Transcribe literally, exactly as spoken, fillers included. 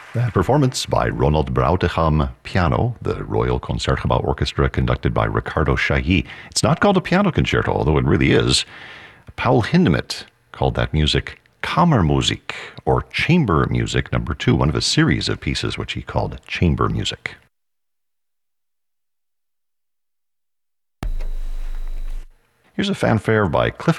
That performance by Ronald Brauteham piano, the Royal Concertgebouw Orchestra conducted by Ricardo Chailly. It's not called a piano concerto, although it really is. Paul Hindemith called that music Kammermusik, or chamber music number two, one of a series of pieces which he called chamber music. Here's a fanfare by Cliff